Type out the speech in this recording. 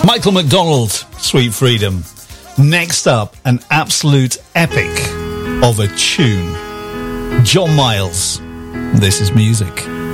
Michael McDonald, Sweet Freedom. Next up, an absolute epic of a tune. John Miles, This Is Music.